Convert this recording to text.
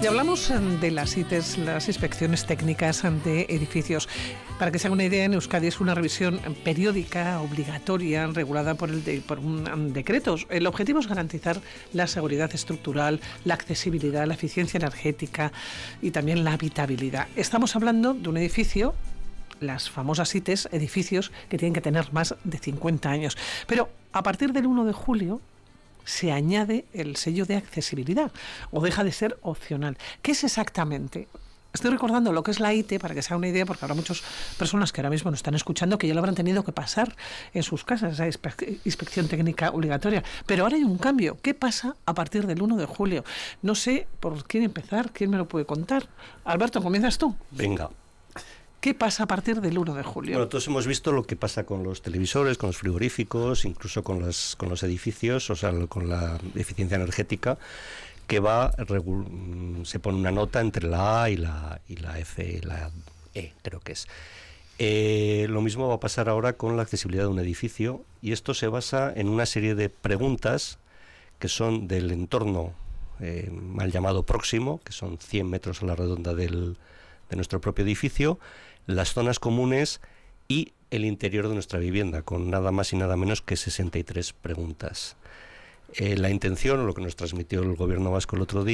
Y hablamos de las ITES, las inspecciones técnicas de edificios. Para que se haga una idea, en Euskadi es una revisión periódica, obligatoria, regulada por un decreto. El objetivo es garantizar la seguridad estructural, la accesibilidad, la eficiencia energética y también la habitabilidad. Estamos hablando de un edificio, las famosas ITES, edificios que tienen que tener más de 50 años. Pero a partir del 1 de julio se añade el sello de accesibilidad o deja de ser opcional. ¿Qué es exactamente? Estoy recordando lo que es la ITE para que se haga una idea, porque habrá muchas personas que ahora mismo nos están escuchando que ya lo habrán tenido que pasar en sus casas, esa inspección técnica obligatoria. Pero ahora hay un cambio. ¿Qué pasa a partir del 1 de julio? No sé por quién empezar, quién me lo puede contar. Alberto, ¿comienzas tú? Venga. ¿Qué pasa a partir del 1 de julio? Bueno, todos hemos visto lo que pasa con los televisores, con los frigoríficos, incluso con los edificios, o sea, con la eficiencia energética, que se pone una nota entre la A y la F, la E, creo que es. Lo mismo va a pasar ahora con la accesibilidad de un edificio, y esto se basa en una serie de preguntas que son del entorno mal llamado próximo, que son 100 metros a la redonda de nuestro propio edificio, las zonas comunes y el interior de nuestra vivienda, con nada más y nada menos que 63 preguntas. La intención, lo que nos transmitió el gobierno vasco el otro día,